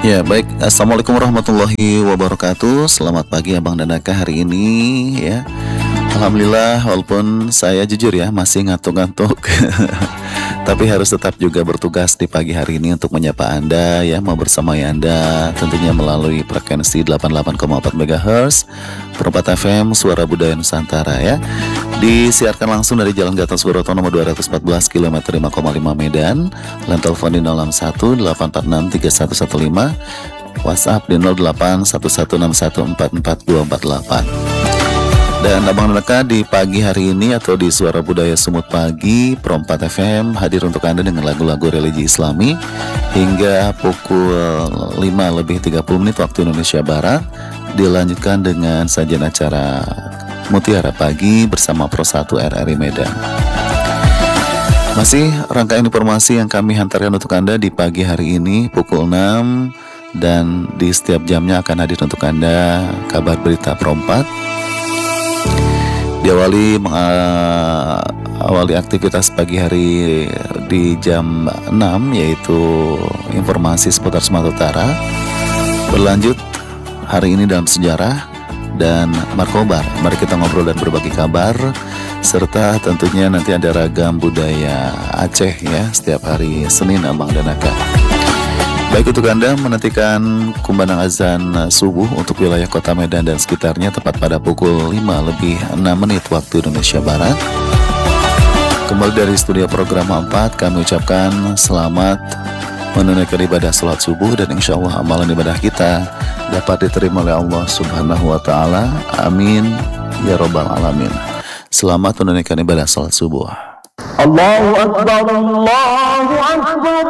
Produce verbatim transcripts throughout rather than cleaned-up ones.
Ya baik, Assalamualaikum warahmatullahi wabarakatuh. Selamat pagi Abang dan Aka hari ini ya. Alhamdulillah, walaupun saya jujur ya masih ngantuk-ngantuk tapi harus tetap juga bertugas di pagi hari ini untuk menyapa Anda ya, mau bersamai Anda tentunya melalui frekuensi delapan puluh delapan koma empat megahertz Perempat F M Suara Budaya Nusantara ya. Disiarkan langsung dari Jalan Gatot Subroto nomor dua ratus empat belas kilometer lima koma lima Medan. Line telepon di nol enam satu delapan empat enam tiga satu satu lima, WhatsApp di nol delapan satu satu enam satu empat empat dua empat delapan. Dan Abang Neka di pagi hari ini atau di Suara Budaya Sumut Pagi Perempat F M hadir untuk Anda dengan lagu-lagu religi Islami hingga pukul lima lebih tiga puluh menit waktu Indonesia Barat. Dilanjutkan dengan sajian acara Mutiara Pagi bersama Pro satu R R I Medan. Masih rangkaian informasi yang kami hantarkan untuk Anda di pagi hari ini pukul enam, dan di setiap jamnya akan hadir untuk Anda kabar berita perempat. Diawali mengawali aktivitas pagi hari di jam enam, yaitu informasi seputar Sumatera Utara. Berlanjut hari ini dalam sejarah dan Markobar. Mari kita ngobrol dan berbagi kabar, serta tentunya nanti ada ragam budaya Aceh ya setiap hari Senin Abang dan Aka. Baik, untuk Anda menantikan kumandang azan subuh untuk wilayah kota Medan dan sekitarnya tepat pada pukul lima lebih enam menit waktu Indonesia Barat. Kembali dari studio program empat, kami ucapkan selamat menunaikan ibadah salat subuh, dan insya Allah amalan ibadah kita dapat diterima oleh Allah Subhanahu wa Ta'ala. Amin ya Rabbal Alamin. Selamat menunaikan ibadah salat subuh. Allahu Akbar, Allahu Akbar.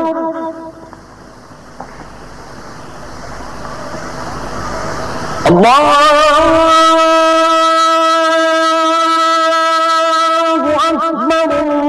Allah